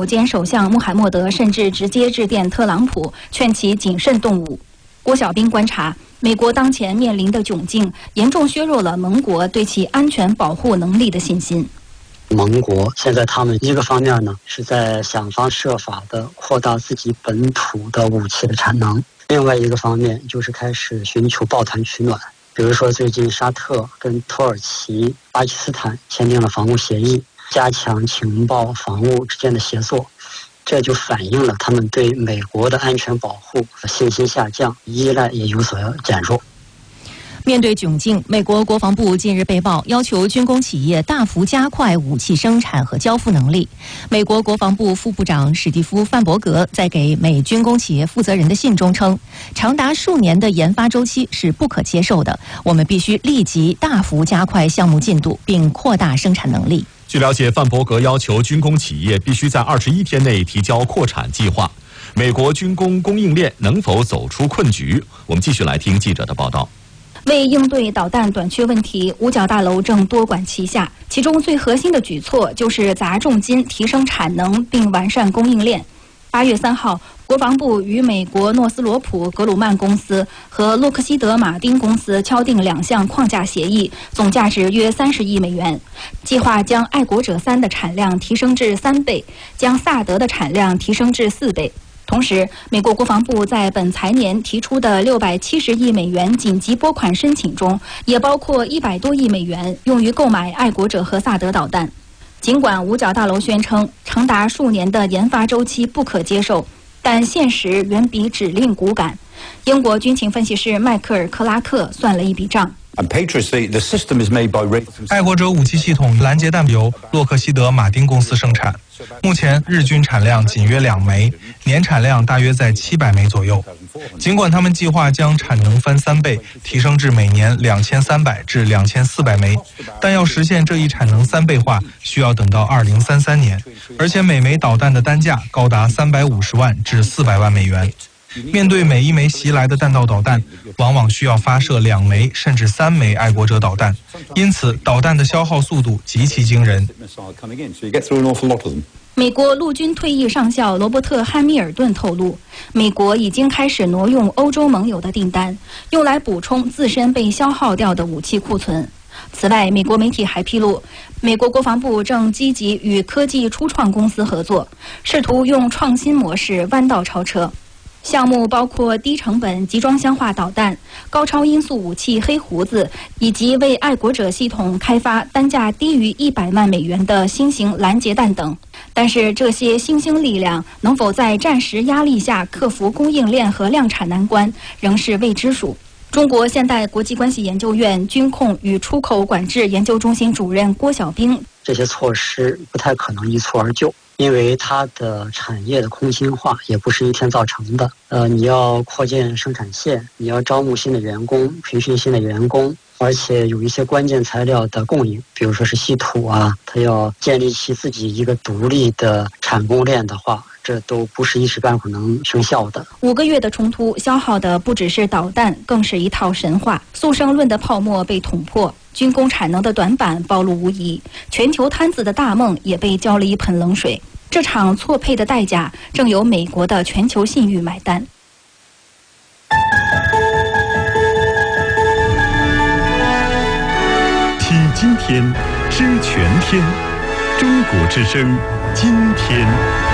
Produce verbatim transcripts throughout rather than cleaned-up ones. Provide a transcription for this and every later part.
府兼首相穆罕默德甚至直接致电特朗普，劝其谨慎动武。郭晓兵观察，美国当前面临的窘境，严重削弱了盟国对其安全保护能力的信心。 盟国现在他们一个方面呢是在想方设法的扩大自己本土的武器的产能，另外一个方面就是开始寻求抱团取暖。比如说最近沙特跟土耳其、巴基斯坦签订了防务协议，加强情报防务之间的协作，这就反映了他们对美国的安全保护信心下降，依赖也有所减弱。 面对窘境，美国国防部近日被曝要求军工企业大幅加快武器生产和交付能力。美国国防部副部长史蒂夫·范伯格在给美军工企业负责人的信中称，长达数年的研发周期是不可接受的，我们必须立即大幅加快项目进度，并扩大生产能力。 据了解，范伯格要求军工企业必须在二十一天内提交扩产计划。美国军工供应链能否走出困局？我们继续来听记者的报道。 为应对导弹短缺问题，五角大楼正多管齐下，其中最核心的举措就是砸重金提升产能并完善供应链。八月三号，国防部与美国诺斯罗普格鲁曼公司和洛克希德马丁公司敲定两项框架协议，总价值约三十亿美元，计划将爱国者三的产量提升至三倍，将萨德的产量提升至四倍。同时，美国国防部在本财年提出的六百七十亿美元紧急拨款申请中，也包括一百多亿美元用于购买爱国者和萨德导弹。尽管五角大楼宣称长达数年的研发周期不可接受，但现实远比指令骨感。英国军情分析师迈克尔·克拉克算了一笔账。 爱国者武器系统拦截弹由洛克希德马丁公司生产，目前日均产量仅约两枚，年产量大约在七百枚左右。尽管他们计划将产能翻三倍，提升至每年两千三百至两千四百枚，但要实现这一产能三倍化，需要等到二零三三年，而且每枚导弹的单价高达三百五十万至四百万美元。面对每一枚袭来的弹道导弹，往往需要发射两枚甚至三枚爱国者导弹，因此导弹的消耗速度极其惊人。 美国陆军退役上校罗伯特·汉密尔顿透露，美国已经开始挪用欧洲盟友的订单，用来补充自身被消耗掉的武器库存。此外，美国媒体还披露，美国国防部正积极与科技初创公司合作，试图用创新模式弯道超车。项目包括低成本集装箱化导弹、高超音速武器黑胡子，以及为爱国者系统开发单价低于一百万美元的新型拦截弹等。但是这些新兴力量能否在战时压力下克服供应链和量产难关，仍是未知数。中国现代国际关系研究院军控与出口管制研究中心主任郭晓兵： 这些措施不太可能一蹴而就，因为它的产业的空心化也不是一天造成的。呃，你要扩建生产线，你要招募新的员工，培训新的员工，而且有一些关键材料的供应，比如说是稀土啊，它要建立起自己一个独立的产供链的话，这都不是一时半会能生效的。 五个月的冲突消耗的不只是导弹，更是一套神话。速胜论的泡沫被捅破，军工产能的短板暴露无遗，全球摊子的大梦也被浇了一盆冷水。这场错配的代价，正由美国的全球信誉买单。 听今天，知全天，中国之声，今天。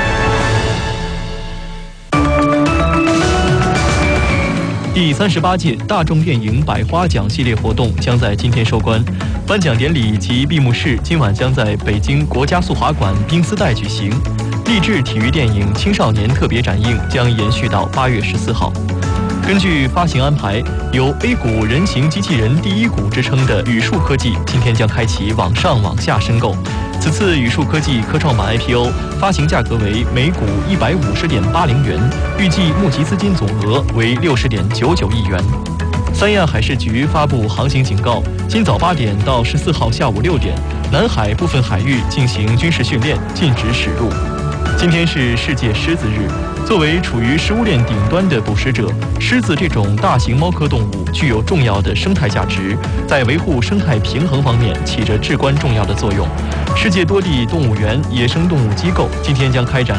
第三十八届大众电影百花奖系列活动将在今天收官，颁奖典礼及闭幕式今晚将在北京国家速滑馆冰丝带举行。励志体育电影青少年特别展映将延续到八月十四号。根据发行安排，有 A 股人形机器人第一股之称的宇树科技今天将开启网上网下申购。此次宇树科技科创板 I P O 发行价格为每股一百五十点八零元，预计募集资金总额为六十点九九亿元。三亚海事局发布航行警告，今早八点到十四号下午六点，南海部分海域进行军事训练，禁止驶入。今天是世界狮子日，作为处于食物链顶端的捕食者，狮子这种大型猫科动物具有重要的生态价值，在维护生态平衡方面起着至关重要的作用。世界多地动物园、野生动物机构今天将开展